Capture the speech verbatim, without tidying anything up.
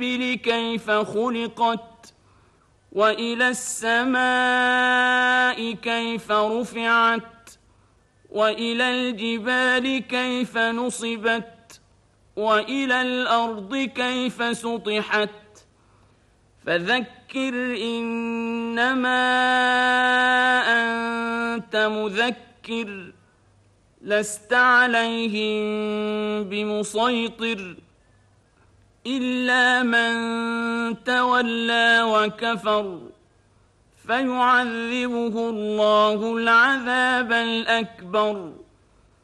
الإبل كيف خلقت وإلى السماء كيف رفعت وإلى الجبال كيف نصبت وإلى الأرض كيف سطحت فذكر إنما أنت مذكر لست عليهم بمسيطر إلا من تولى وكفر فيعذبه الله العذاب الأكبر